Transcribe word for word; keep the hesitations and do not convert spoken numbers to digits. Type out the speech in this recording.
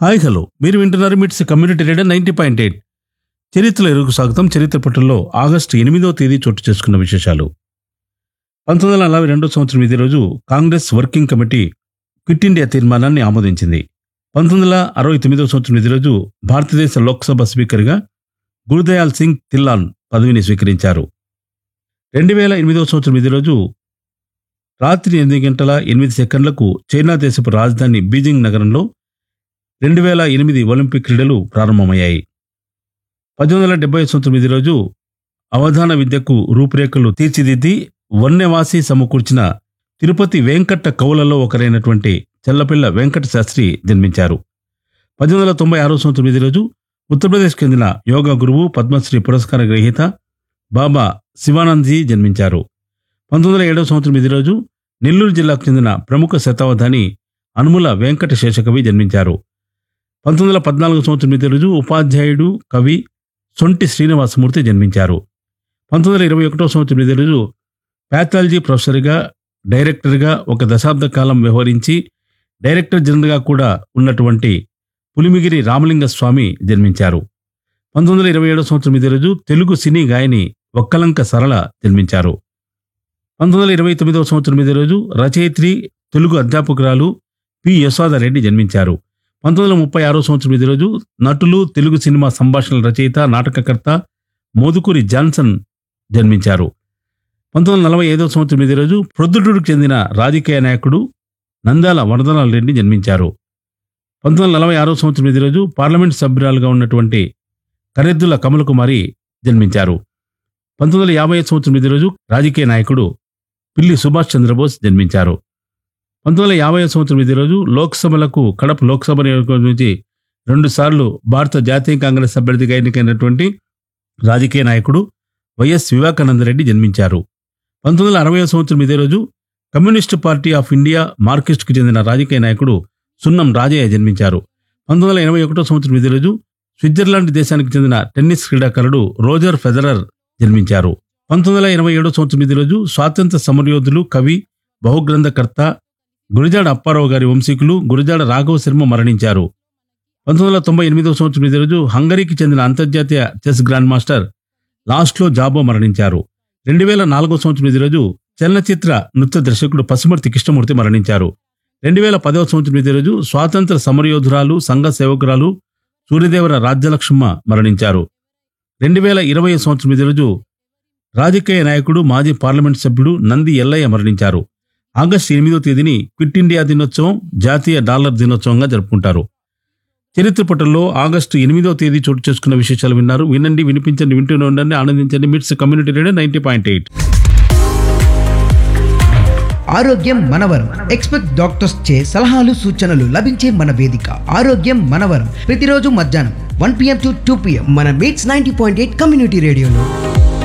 Hi hello మీరు వింటున్నారు మిట్స్ community radio ninety point eight. చరిత్రలో ఎరుగు స్వాగతం. చరిత్ర పట్టణంలో ఆగస్టు ఎనిమిదో తేదీ చోటు చేసుకున్న విశేషాలు. పంతొమ్మిది వందల నలభై రెండో సంవత్సరం ఇదే రోజు Congress working committee quit India తీర్మానాన్ని ఆమోదించింది. పంతొమ్మిది వందల అరవై తొమ్మిదో సంవత్సరం ఇదే రోజు భారతదేశ లోక్సభ స్పీకర్గా గురుదయాల్ సింగ్ ధిల్లాన్ పదవిని స్వీకరించారు. రెండు వేల ఎనిమిదో సంవత్సరం ఇదే రోజు రాత్రి ఎనిమిది గంటల ఎనిమిది సెకండ్లకు చైనా దేశపు రాజధాని బీజింగ్ నగరంలో రెండు వేల ఎనిమిది ఒలింపిక్ క్రీడలు ప్రారంభమయ్యాయి. పద్దెనిమిది వందల డెబ్బై సంవత్సరం ఇదే రోజు అవధాన విద్యకు రూపురేఖలు తీర్చిదిద్ది వన్నెవాసి సమకూర్చిన తిరుపతి వెంకట కవులలో ఒకరైనటువంటి చెల్లపిల్ల వెంకట శాస్త్రి జన్మించారు. పద్దెనిమిది వందల తొంభై ఆరో సంవత్సరం ఇదే రోజు ఉత్తరప్రదేశ్కి చెందిన యోగా గురువు పద్మశ్రీ పురస్కార గ్రహీత బాబా శివానంద్జీ జన్మించారు. పంతొమ్మిది వందల ఏడవ సంవత్సరం ఇదే రోజు నెల్లూరు జిల్లాకు చెందిన ప్రముఖ శతావధాని అనుముల వెంకట శేషకవి జన్మించారు. పంతొమ్మిది వందల పద్నాలుగో సంవత్సరం ఇదే రోజు ఉపాధ్యాయుడు కవి సొంటి శ్రీనివాసమూర్తి జన్మించారు. పంతొమ్మిది వందల ఇరవై ఒకటో సంవత్సరం ఇదే రోజు ప్యాథాలజీ ప్రొఫెసర్గా డైరెక్టర్గా ఒక దశాబ్ద కాలం వ్యవహరించి డైరెక్టర్ జనరల్గా కూడా ఉన్నటువంటి పులిమిగిరి రామలింగ స్వామి జన్మించారు. పంతొమ్మిది వందల ఇరవై ఏడో సంవత్సరం ఇదే రోజు తెలుగు సినీ గాయని ఒక్కలంక సరళ జన్మించారు. పంతొమ్మిది వందల ఇరవై తొమ్మిదవ సంవత్సరం ఇదే రోజు రచయిత్రి తెలుగు అధ్యాపకురాలు పి యశోదారెడ్డి జన్మించారు. పంతొమ్మిది వందల ముప్పై ఆరో సంవత్సరం ఇదే రోజు నటులు తెలుగు సినిమా సంభాషణల రచయిత నాటకకర్త మోదుకూరి జాన్సన్ జన్మించారు. పంతొమ్మిది వందల నలభై ఐదవ సంవత్సరం ఇదే రోజు ప్రొద్దుటూరుకు చెందిన రాజకీయ నాయకుడు నంద్యాల వరదలాల రెడ్డి జన్మించారు. పంతొమ్మిది వందల నలభై ఆరో సంవత్సరం ఇదే రోజు పార్లమెంట్ సభ్యురాలుగా ఉన్నటువంటి కరెద్దుల కమలకుమారి జన్మించారు. పంతొమ్మిది వందల యాభై సంవత్సరం ఇదే రోజు రాజకీయ నాయకుడు పిల్లి సుభాష్ చంద్రబోస్ జన్మించారు. పంతొమ్మిది వందల యాభై సంవత్సరం ఇదే రోజు లోక్సభలకు కడప లోక్సభ నియోజకవర్గం నుంచి రెండు సార్లు భారత జాతీయ కాంగ్రెస్ అభ్యర్థిగా ఎన్నికైనటువంటి రాజకీయ నాయకుడు వైఎస్ వివేకానందరెడ్డి జన్మించారు. పంతొమ్మిది వందల అరవై సంవత్సరం ఇదే రోజు కమ్యూనిస్టు పార్టీ ఆఫ్ ఇండియా మార్క్సిస్టుకు చెందిన రాజకీయ నాయకుడు సున్నం రాజయ్య జన్మించారు. పంతొమ్మిది వందల ఎనభై ఒకటో సంవత్సరం ఇదే రోజు స్విట్జర్లాండ్ దేశానికి చెందిన టెన్నిస్ క్రీడాకారుడు రోజర్ ఫెదరర్ జన్మించారు. పంతొమ్మిది వందల ఎనభై ఏడో సంవత్సరం ఇదే రోజు స్వాతంత్ర సమరయోధులు కవి బహుగ్రంథకర్త గురజాడ అప్పారావు గారి వంశీకులు గురజాడ రాఘవ శర్మ మరణించారు. పంతొమ్మిది వందల తొంభై ఎనిమిదవ సంవత్సరం ఇదే రోజు హంగరీకి చెందిన అంతర్జాతీయ చెస్ గ్రాండ్ మాస్టర్ లాస్ట్లో జాబో మరణించారు. రెండు వేల నాలుగో సంవత్సరం ఇదే రోజు చలనచిత్ర నృత్య దర్శకుడు పసుమర్తి కృష్ణమూర్తి మరణించారు. రెండు వేల పదవ సంవత్సరం ఇదే రోజు స్వాతంత్ర సమరయోధురాలు సంఘ సేవకురాలు సూర్యదేవర రాజ్యలక్ష్మ మరణించారు. రెండు వేల ఇరవై సంవత్సరం ఇదే రోజు రాజకీయ నాయకుడు మాజీ పార్లమెంట్ సభ్యుడు నంది ఎల్లయ్య మరణించారు. ఆగస్టు ఎనిమిదో తేదీని క్విట్ ఇండియా దినోత్సవం జాతీయ డాలర్ దినోత్సవంగా జరుపుకుంటారు. చరిత్ర పటంలో ఆగస్టు ఎనిమిదో తేదీ చోటు చేసుకున్న విశేషాలు విన్నారు. వినండి, వినిపించండి, వింటూనే ఉండండి, ఆనందించండి. మిట్స్ community radio ninety point eight. ఆరోగ్యం మనవరం. ఎక్స్పెక్ట్ డాక్టర్స్ చే సలహాలు సూచనలు లభించే మన వేదిక ఆరోగ్యం మనవరం. ప్రతిరోజు మధ్యాహ్నం one PM to two PM మన meets ninety point eight community రేడియోలో.